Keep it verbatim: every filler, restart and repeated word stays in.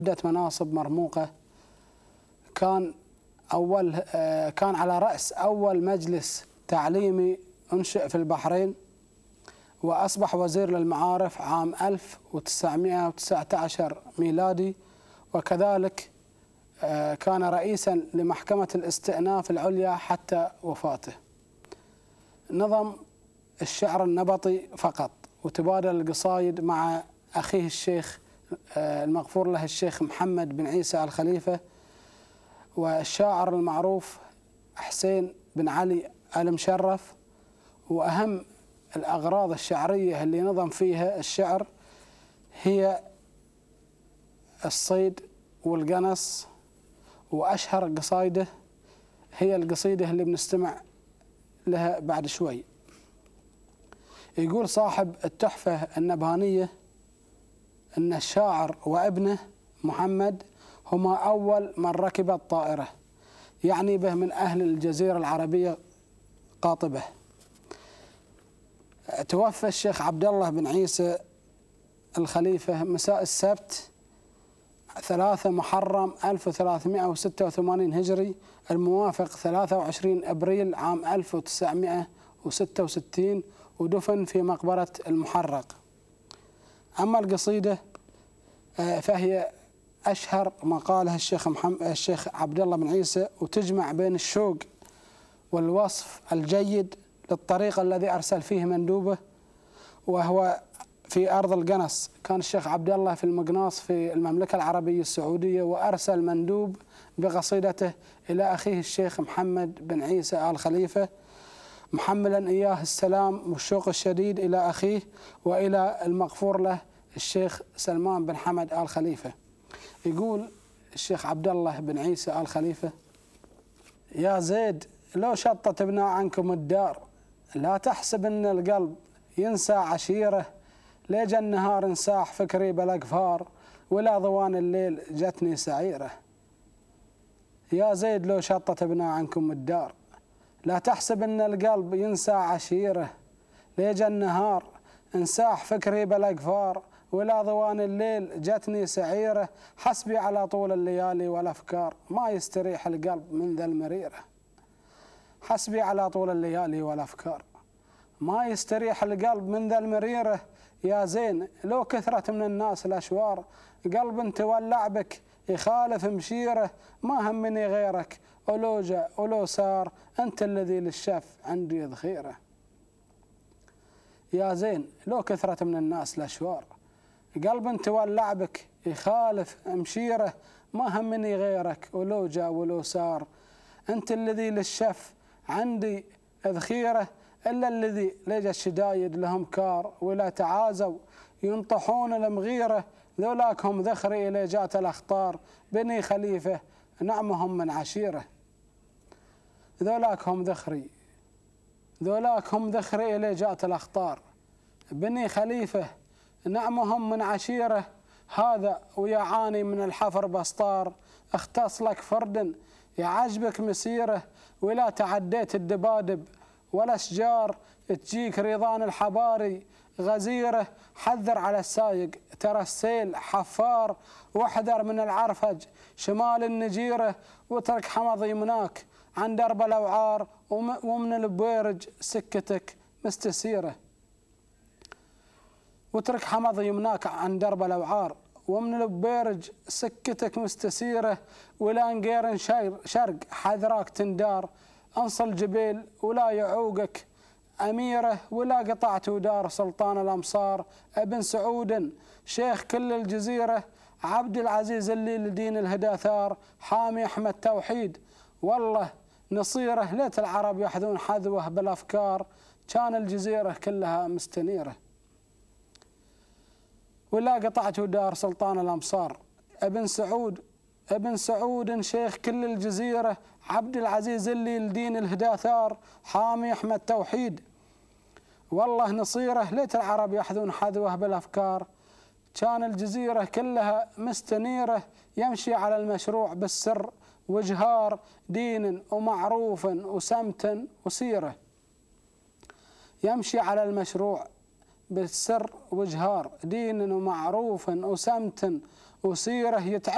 عدة مناصب مرموقة. كان أول كان على رأس أول مجلس تعليمي أنشئ في البحرين، وأصبح وزير للمعارف عام ألف وتسعمئة وتسعة عشر ميلادي، وكذلك كان رئيسا لمحكمة الاستئناف العليا حتى وفاته. نظم الشعر النبطي فقط، وتبادل القصايد مع أخيه الشيخ المغفور له الشيخ محمد بن عيسى الخليفة، والشاعر المعروف حسين بن علي المشرف. وأهم الأغراض الشعرية اللي نظم فيها الشعر هي الصيد والقنص، وأشهر قصايده هي القصيدة اللي بنستمع لها بعد شوي. يقول صاحب التحفة النبهانية أن الشاعر وابنه محمد هما أول من ركب الطائرة، يعني به من أهل الجزيرة العربية قاطبة. توفى الشيخ عبد الله بن عيسى الخليفة مساء السبت ثلاثة محرم ألف وثلاثمئة وستة وثمانين هجري، الموافق ثلاثة وعشرين أبريل عام ألف وتسعمئة وستة وستين، ودفن في مقبرة المحرق. أما القصيدة فهي أشهر ما قالها الشيخ محمد الشيخ عبد الله بن عيسى، وتجمع بين الشوق والوصف الجيد للطريق الذي أرسل فيه مندوبه، وهو في أرض القنص. كان الشيخ عبد الله في المقناص في المملكة العربية السعودية، وأرسل مندوب بقصيدته إلى أخيه الشيخ محمد بن عيسى الخليفة، محملا إياه السلام والشوق الشديد إلى أخيه وإلى المغفور له الشيخ سلمان بن حمد آل خليفة. يقول الشيخ عبد الله بن عيسى آل خليفة: يا زيد لو شطت ابناء عنكم الدار، لا تحسب ان القلب ينسى عشيره، ليج النهار انساح فكري بالاقفار، ولا ضوان الليل جتني سعيره. يا زيد لو شطت ابناء عنكم الدار، لا تحسب ان القلب ينسى عشيره، ليج النهار انساح فكري بالاقفار، ولا ضوان الليل جتني سعيره. حسبي على طول الليالي والافكار، ما يستريح القلب من ذا المريره. حسبي على طول الليالي والافكار، ما يستريح القلب من ذا المريره. يا زين لو كثرت من الناس الاشوار، قلب تولع بك يخالف مشيره. ما همني غيرك ولو جاء ولو سار، انت الذي للشف عندي ذخيره. يا زين لو كثرت من الناس الاشوار، قلب تولع بك يخالف مشيره. ما همني غيرك ولو جاء ولو سار، انت الذي للشف عندي ذخيره. الا الذي لجى الشدايد لهم كار، ولا تعازوا ينطحون المغيره. ذولاك هم ذخري الى جات الاخطار، بني خليفه نعمهم من عشيره. ذولاك هم ذخري ذولاك هم ذخري الى جات الاخطار، بني خليفه نعمهم من عشيره. هذا ويعاني من الحفر بسطار، اختص لك فرد يعجبك مسيره. ولا تعديت الدبادب ولا اشجار، تجيك ريضان الحباري غزيره. حذر على السايق ترى السيل حفار، واحذر من العرفج شمال النجيره. واترك حمض يمناك عن درب الاوعار، ومن البويرج سكتك مستسيره. واترك حمض يمناك عن درب الاوعار، ومن البيرج سكتك مستسيره. ولا نقير شرق حذراك تندار، انصل جبيل ولا يعوقك اميره. ولا قطعت ودار سلطان الامصار، ابن سعود شيخ كل الجزيره. عبد العزيز اللي لدين الهدى ثار، حامي احمد توحيد والله نصيره. ليت العرب يحذون حذوه بالافكار، كان الجزيره كلها مستنيره. ولا قطعت ودار سلطان الامصار، ابن سعود ابن سعود شيخ كل الجزيره. عبد العزيز اللي لدين الهدى ثار، حامي احمد توحيد والله نصيره. ليت العرب يحذون حذوه بالافكار، كان الجزيره كلها مستنيره. يمشي على المشروع بالسر وجهار، دين ومعروف وسمت وسيره. يمشي على المشروع بالسر وجهار، دين ومعروف وسمت وسيره. يتعب